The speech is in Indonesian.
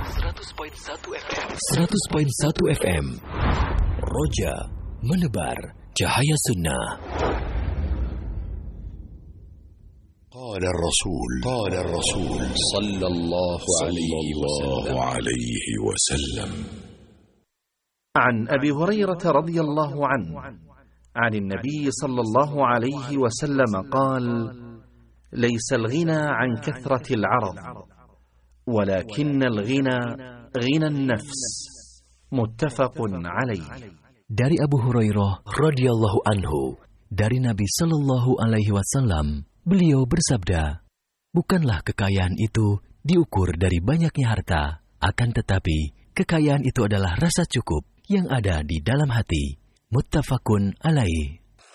100.1 FM. 100.1 FM. Roja menebar cahaya sunnah. قال الرسول صلى الله عليه وسلم عن أبي هريرة رضي الله عنه عن النبي صلى الله عليه وسلم قال: ليس الغنى عن كثرة العرض ولكن الغنى غنى النفس. متفق عليه. Dari Abu Hurairah radhiyallahu anhu, dari Nabi sallallahu alaihi wasallam, beliau bersabda, bukanlah kekayaan itu diukur dari banyaknya harta, akan tetapi kekayaan itu adalah rasa cukup yang ada di dalam hati. Muttafaqun alaih.